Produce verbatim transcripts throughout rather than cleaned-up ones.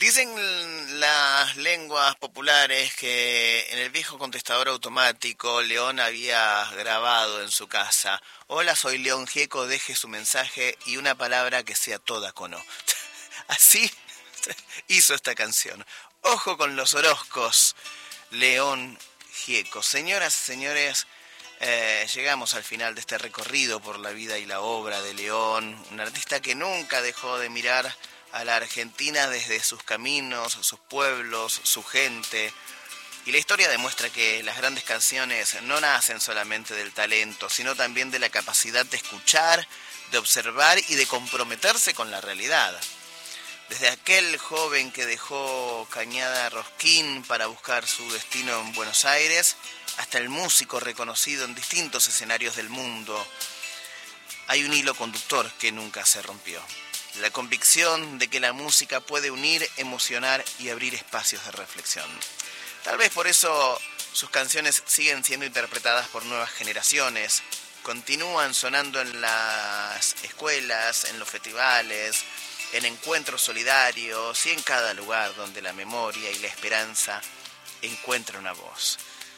Dicen las lenguas populares que en el viejo contestador automático León había grabado en su casa: hola, soy León Gieco, deje su mensaje y una palabra que sea toda con O. Así hizo esta canción. Ojo con los Orozcos, León Gieco. Señoras y señores, eh, llegamos al final de este recorrido por la vida y la obra de León, un artista que nunca dejó de mirar a la Argentina desde sus caminos, sus pueblos, su gente. Y la historia demuestra que las grandes canciones no nacen solamente del talento, sino también de la capacidad de escuchar, de observar y de comprometerse con la realidad. Desde aquel joven que dejó Cañada Rosquín para buscar su destino en Buenos Aires, hasta el músico reconocido en distintos escenarios del mundo, hay un hilo conductor que nunca se rompió: la convicción de que la música puede unir, emocionar y abrir espacios de reflexión. Tal vez por eso sus canciones siguen siendo interpretadas por nuevas generaciones, continúan sonando en las escuelas, en los festivales, en encuentros solidarios y en cada lugar donde la memoria y la esperanza encuentran una voz.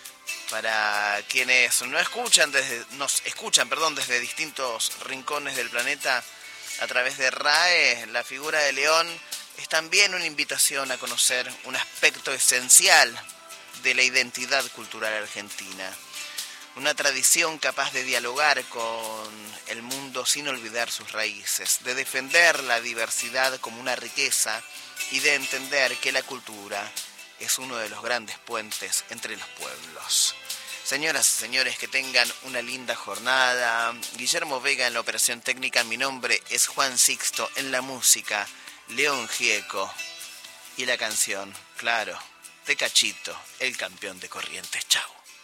Para quienes no escuchan desde, nos escuchan, perdón, desde distintos rincones del planeta, a través de R A E, la figura de León es también una invitación a conocer un aspecto esencial de la identidad cultural argentina. Una tradición capaz de dialogar con el mundo sin olvidar sus raíces, de defender la diversidad como una riqueza y de entender que la cultura es uno de los grandes puentes entre los pueblos. Señoras y señores, que tengan una linda jornada. Guillermo Vega en la operación técnica. Mi nombre es Juan Sixto. En la música, León Gieco. Y la canción, claro, de Cachito, el campeón de Corrientes. Chau.